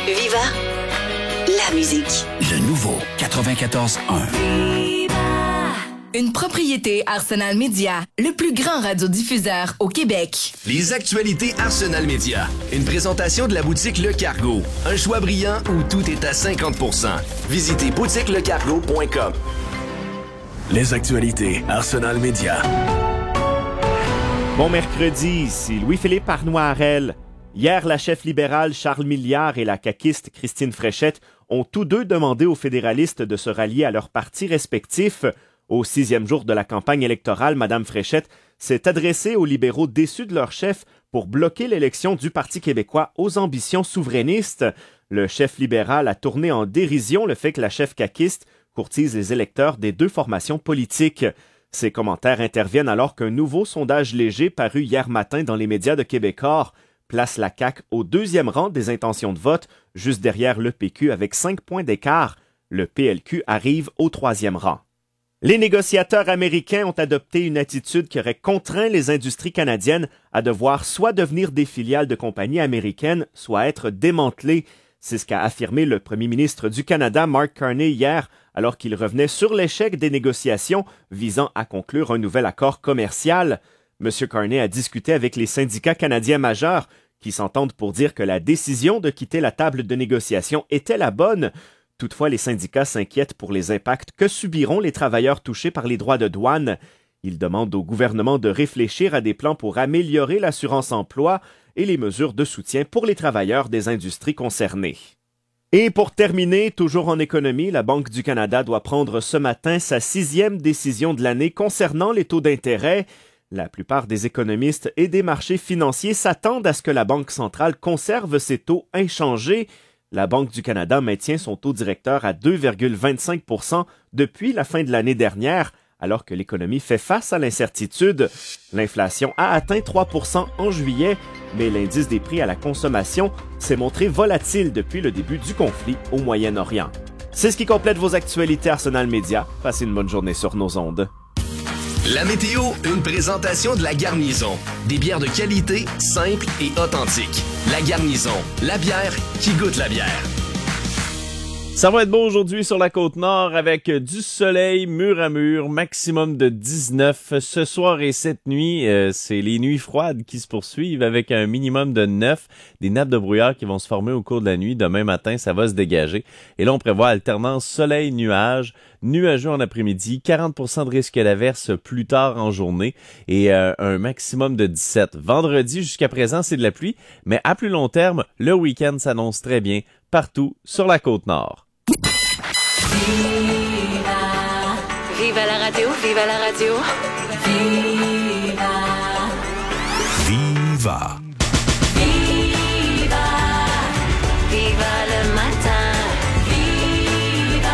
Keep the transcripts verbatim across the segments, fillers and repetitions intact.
Viva, la musique. Le nouveau quatre-vingt-quatorze un. Une propriété Arsenal Média, le plus grand radiodiffuseur au Québec. Les actualités Arsenal Média. Une présentation de la boutique Le Cargo. Un choix brillant où tout est à cinquante pour cent. Visitez boutique le cargo point com. Les actualités Arsenal Média. Bon mercredi, ici Louis-Philippe Arnoirel. Hier, la chef libérale Charles Milliard et la caquiste Christine Fréchette ont tous deux demandé aux fédéralistes de se rallier à leurs partis respectifs. Au sixième jour de la campagne électorale, Mme Fréchette s'est adressée aux libéraux déçus de leur chef pour bloquer l'élection du Parti québécois aux ambitions souverainistes. Le chef libéral a tourné en dérision le fait que la chef caquiste courtise les électeurs des deux formations politiques. Ces commentaires interviennent alors qu'un nouveau sondage léger paru hier matin dans les médias de Québecor place la C A Q au deuxième rang des intentions de vote, juste derrière le P Q avec cinq points d'écart. Le P L Q arrive au troisième rang. Les négociateurs américains ont adopté une attitude qui aurait contraint les industries canadiennes à devoir soit devenir des filiales de compagnies américaines, soit être démantelées. C'est ce qu'a affirmé le premier ministre du Canada, Mark Carney, hier, alors qu'il revenait sur l'échec des négociations visant à conclure un nouvel accord commercial. M. Carney a discuté avec les syndicats canadiens majeurs qui s'entendent pour dire que la décision de quitter la table de négociation était la bonne. Toutefois, les syndicats s'inquiètent pour les impacts que subiront les travailleurs touchés par les droits de douane. Ils demandent au gouvernement de réfléchir à des plans pour améliorer l'assurance-emploi et les mesures de soutien pour les travailleurs des industries concernées. Et pour terminer, toujours en économie, la Banque du Canada doit prendre ce matin sa sixième décision de l'année concernant les taux d'intérêt. La plupart des économistes et des marchés financiers s'attendent à ce que la Banque centrale conserve ses taux inchangés. La Banque du Canada maintient son taux directeur à deux virgule vingt-cinq pour cent depuis la fin de l'année dernière, alors que l'économie fait face à l'incertitude. L'inflation a atteint trois pour cent en juillet, mais l'indice des prix à la consommation s'est montré volatile depuis le début du conflit au Moyen-Orient. C'est ce qui complète vos actualités Arsenal Média. Passez une bonne journée sur nos ondes. La météo, une présentation de La Garnison. Des bières de qualité, simples et authentiques. La Garnison, la bière qui goûte la bière. Ça va être beau aujourd'hui sur la Côte-Nord avec du soleil mur à mur, maximum de dix-neuf ce soir et cette nuit. Euh, c'est les nuits froides qui se poursuivent avec un minimum de neuf. Des nappes de brouillard qui vont se former au cours de la nuit. Demain matin, ça va se dégager. Et là, on prévoit alternance soleil-nuage, nuageux en après-midi, quarante pour cent de risque d'averse plus tard en journée et euh, un maximum de dix-sept. Vendredi, jusqu'à présent, c'est de la pluie, mais à plus long terme, le week-end s'annonce très bien partout sur la Côte-Nord. Viva, viva la radio, viva la radio. Viva, Viva. viva, viva le matin. Viva,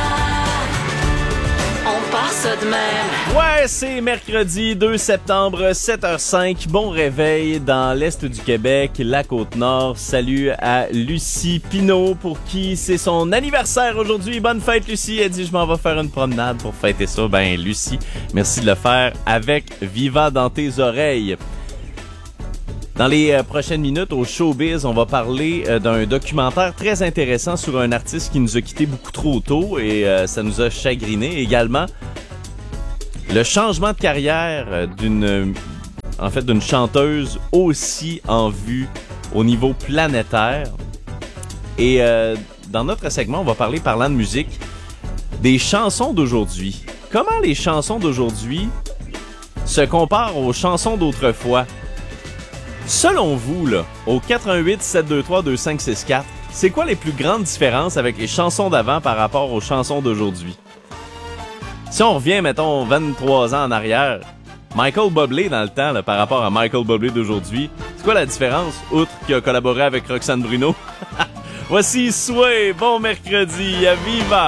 on part ça de même. Ouais, c'est mercredi deux septembre, sept heures cinq. Bon réveil dans l'Est du Québec, la Côte-Nord. Salut à Lucie Pinault pour qui c'est son anniversaire aujourd'hui. Bonne fête, Lucie. Elle dit, je m'en vais faire une promenade pour fêter ça. Ben, Lucie, merci de le faire avec Viva dans tes oreilles. Dans les euh, prochaines minutes, au Showbiz, on va parler euh, d'un documentaire très intéressant sur un artiste qui nous a quittés beaucoup trop tôt et euh, ça nous a chagrinés. Également, le changement de carrière euh, d'une, en fait, d'une chanteuse aussi en vue au niveau planétaire. Et euh, dans notre segment, on va parler, parlant de musique, des chansons d'aujourd'hui. Comment les chansons d'aujourd'hui se comparent aux chansons d'autrefois? Selon vous, là, au quatre un huit sept deux trois deux cinq six quatre, c'est quoi les plus grandes différences avec les chansons d'avant par rapport aux chansons d'aujourd'hui? Si on revient, mettons, vingt-trois ans en arrière, Michael Bublé dans le temps, là, par rapport à Michael Bublé d'aujourd'hui, c'est quoi la différence, outre qu'il a collaboré avec Roxane Bruno? Voici Sway, bon mercredi, à Viva!